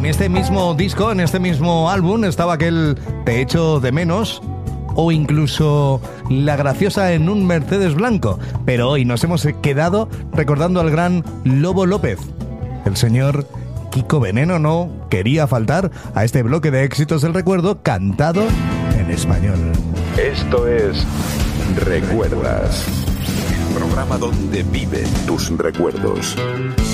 En este mismo disco, en este mismo álbum, estaba aquel Te echo de menos, o incluso La graciosa en un Mercedes blanco. Pero hoy nos hemos quedado recordando al gran Lobo López. El señor Kiko Veneno no quería faltar a este bloque de éxitos del recuerdo cantado en español. Esto es Recuerdas, el programa donde viven tus recuerdos.